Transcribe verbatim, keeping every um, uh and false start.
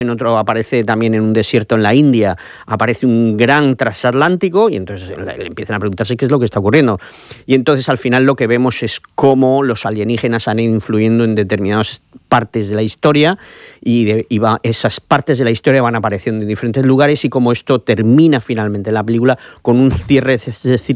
en otro aparece también en un desierto en la India, aparece un gran transatlántico y entonces le empiezan a preguntarse qué es lo que está ocurriendo. Y entonces al final lo que vemos es cómo los alienígenas han ido influyendo en determinadas partes de la historia y, de, y va, esas partes de la historia van apareciendo en diferentes lugares y cómo esto termina finalmente en la película con un cierre de